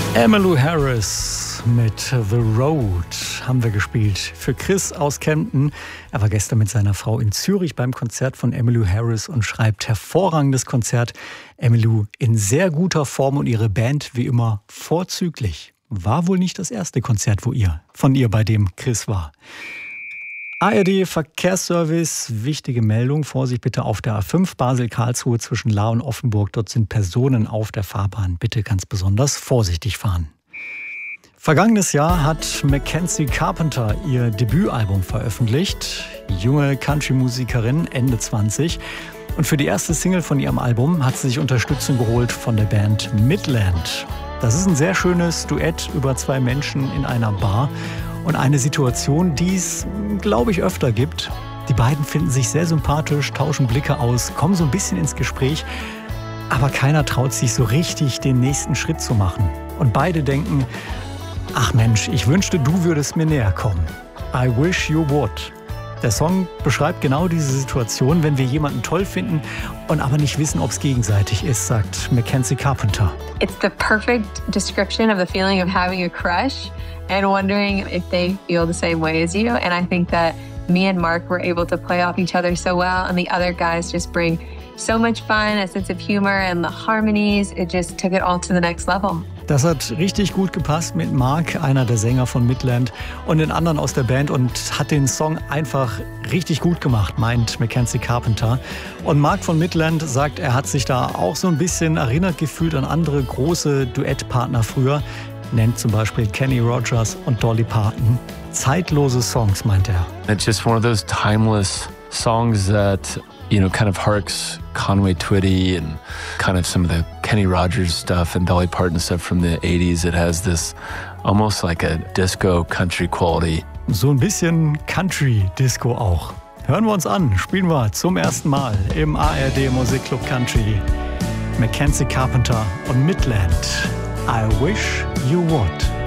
Emmylou Harris mit The Road haben wir gespielt. Für Chris aus Kempten. Er war gestern mit seiner Frau in Zürich beim Konzert von Emmylou Harris und schreibt: hervorragendes Konzert. Emmylou in sehr guter Form und ihre Band wie immer vorzüglich. War wohl nicht das erste Konzert, von ihr bei dem Chris war. ARD Verkehrsservice, wichtige Meldung, Vorsicht bitte auf der A5 Basel-Karlsruhe zwischen Lahr und Offenburg. Dort sind Personen auf der Fahrbahn. Bitte ganz besonders vorsichtig fahren. Vergangenes Jahr hat Mackenzie Carpenter ihr Debütalbum veröffentlicht. Junge Country-Musikerin, Ende 20. Und für die erste Single von ihrem Album hat sie sich Unterstützung geholt von der Band Midland. Das ist ein sehr schönes Duett über zwei Menschen in einer Bar. Und eine Situation, die es, glaube ich, öfter gibt. Die beiden finden sich sehr sympathisch, tauschen Blicke aus, kommen so ein bisschen ins Gespräch. Aber keiner traut sich so richtig, den nächsten Schritt zu machen. Und beide denken: ach Mensch, ich wünschte, du würdest mir näher kommen. I wish you would. Der Song beschreibt genau diese Situation, wenn wir jemanden toll finden und aber nicht wissen, ob es gegenseitig ist, sagt Mackenzie Carpenter. It's the perfect description of the feeling of having a crush and wondering if they feel the same way as you. And I think that me and Mark were able to play off each other so well, and the other guys just bring so much fun, a sense of humor, and the harmonies. It just took it all to the next level. Das hat richtig gut gepasst mit Mark, einer der Sänger von Midland, und den anderen aus der Band, und hat den Song einfach richtig gut gemacht, meint Mackenzie Carpenter. Und Mark von Midland sagt, er hat sich da auch so ein bisschen erinnert gefühlt an andere große Duettpartner früher, nennt zum Beispiel Kenny Rogers und Dolly Parton. Zeitlose Songs, meint er. It's just one of those timeless songs that, kind of harks Conway Twitty and kind of some of the Kenny Rogers stuff and Dolly Parton stuff from the 80s. It has this almost like a disco country quality. So ein bisschen Country-Disco auch. Hören wir uns an, spielen wir zum ersten Mal im ARD Musikclub Country. Mackenzie Carpenter und Midland. I wish you would.